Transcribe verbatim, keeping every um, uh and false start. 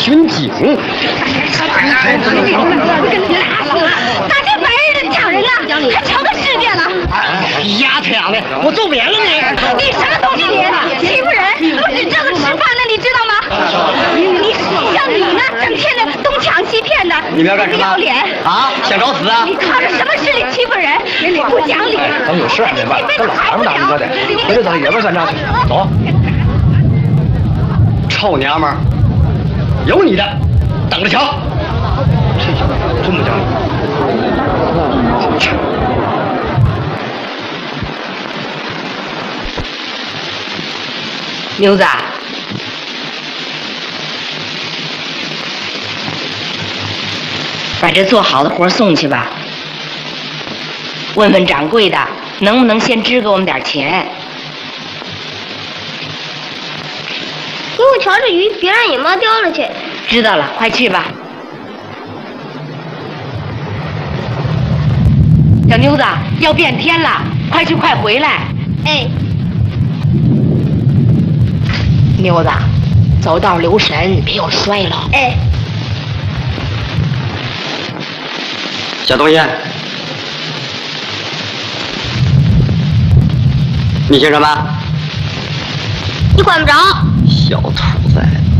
巡警。 咋这白日的抢人呢？还成个世界了！ 哎，丫头呀的，我揍扁了你！ 你什么东西你？欺负人，不止这个吃饭的，你知道吗？你像你呢，整天的东抢西骗的， 你们要干什么？ 不要脸啊！想找死啊！ 你靠着什么势力欺负人？不讲理！ 咱有事还没办，跟老娘们打你的，回头咱爷们算账去。走。臭娘们儿，有你的，等着瞧！这小子真不讲理。 牛子，把这做好的活送去吧。问问掌柜的，能不能先支给我们点钱？ 给我瞧这鱼，别让野猫叼了去。 知道了，快去吧。小妞子，要变天了，快去快回来。 哎， 妞子，走道留神，别又摔了。 哎， 小东西，你姓什么？ 你管不着。 小兔崽子。